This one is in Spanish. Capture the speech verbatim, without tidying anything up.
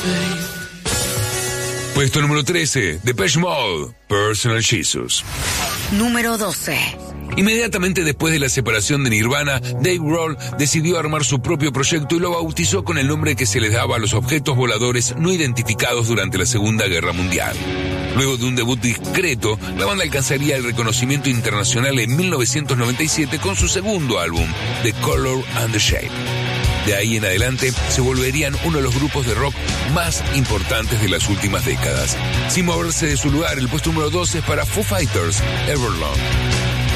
Puesto número trece, Depeche Mode, Personal Jesus. Número doce. Inmediatamente después de la separación de Nirvana, Dave Grohl decidió armar su propio proyecto y lo bautizó con el nombre que se les daba a los objetos voladores no identificados durante la Segunda Guerra Mundial. Luego de un debut discreto, la banda alcanzaría el reconocimiento internacional en mil novecientos noventa y siete con su segundo álbum, The Color and the Shape. De ahí en adelante se volverían uno de los grupos de rock más importantes de las últimas décadas. Sin moverse de su lugar, el puesto número doce es para Foo Fighters, Everlong.